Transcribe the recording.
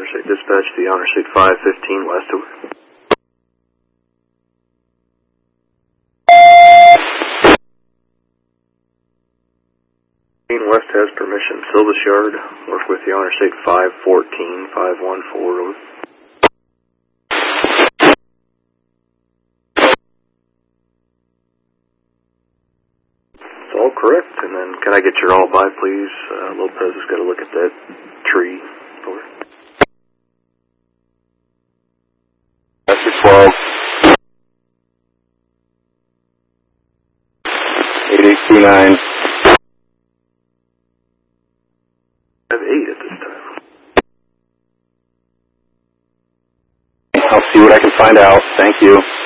Interstate Dispatch to the Interstate 515 West. Over. West has permission. Silvis Yard, work with the Interstate 514, 514. Over. It's all correct. And then can I get your all by, please? Lopez has got to look at that tree. Over. Sector 12. 8829. I have 8 at this time. I'll see what I can find out. Thank you.